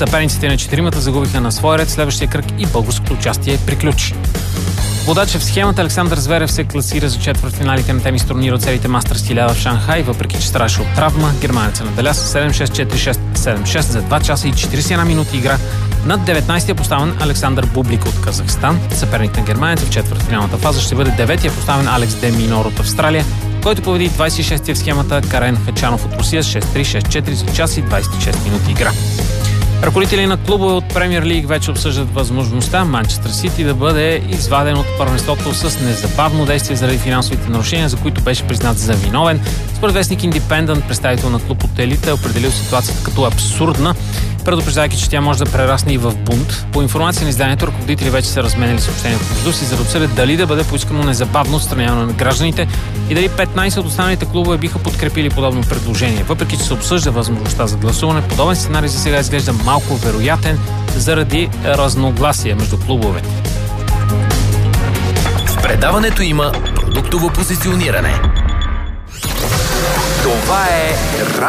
Съперниците на четиримата загубиха на своя ред следващия кръг и българското участие приключи. Водачът в схемата Александър Зверев се класира за четвъртфиналите на тенис турнира от сериите Masters 1000 в Шанхай, въпреки че страдаше от травма. Германецът наделя с 7-6, 4-6, 7-6 за 2 часа и 41 минути игра над 19-я поставен Александър Бублик от Казахстан. Съперник на германеца в четвъртфиналната фаза ще бъде 9-я поставен Алекс Де Минор от Австралия, който победи 26-я в схемата Карен Хачанов от Русия с 6-3, 6-4 за час и 26 минути игра. Ръководители на клубове от Премиер Лиг вече обсъждат възможността Манчестър Сити да бъде изваден от първенството с незабавно действие заради финансовите нарушения, за които беше признат за виновен. Според вестник Индипендънт, представител на клуб от елита е определил ситуацията като абсурдна, предупреждайки, че тя може да прерасне и в бунт. По информация на изданието, ръководители вече са разменили съобщения помежду си, за да обсъдят дали да бъде поискано незабавно отстраняване на гражданите и дали 15 от останалите клубове биха подкрепили подобно предложение. Въпреки че се обсъжда възможността за гласуване, подобен сценарий за сега изглежда малко вероятен заради разногласия между клубовете. В предаването има продуктово позициониране. Това е